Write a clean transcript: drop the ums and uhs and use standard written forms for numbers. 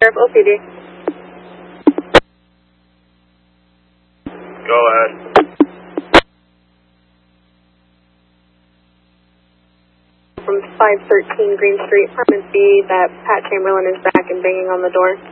Sheriff OPD. Go ahead. From 513 Green Street, Apartment B, that Pat Chamberlain is back and banging on the door.